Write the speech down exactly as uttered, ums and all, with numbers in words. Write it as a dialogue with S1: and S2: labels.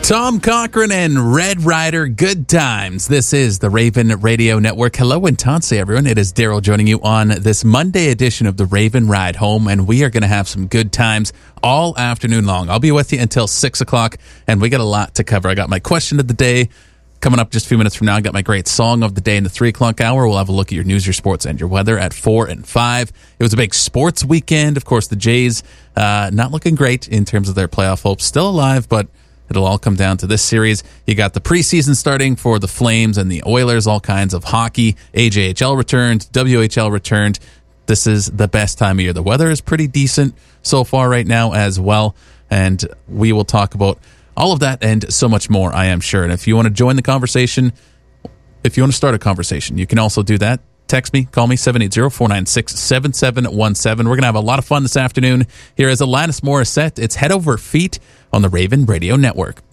S1: Tom Cochran and Red Rider, good times. This is the Raven Radio Network. Hello and Tansi, everyone. It is Daryl joining you on this Monday edition of the Raven Ride Home, and we are going to have some good times all afternoon long. I'll be with you until six o'clock, and we got a lot to cover. I got my question of the day coming up just a few minutes from now. I got my great song of the day in the three o'clock hour. We'll have a look at your news, your sports, and your weather at four and five. It was a big sports weekend. Of course, the Jays uh, not looking great in terms of their playoff hopes. Still alive, but it'll all come down to this series. You got the preseason starting for the Flames and the Oilers, all kinds of hockey. A J H L returned, W H L returned. This is the best time of year. The weather is pretty decent so far right now as well, and we will talk about all of that and so much more, I am sure. And if you want to join the conversation, if you want to start a conversation, you can also do that. Text me, call me, seven eight zero, four nine six, seven seven one seven. We're going to have a lot of fun this afternoon. Here is Alanis Morissette. It's Head Over Feet on the Raven Radio Network.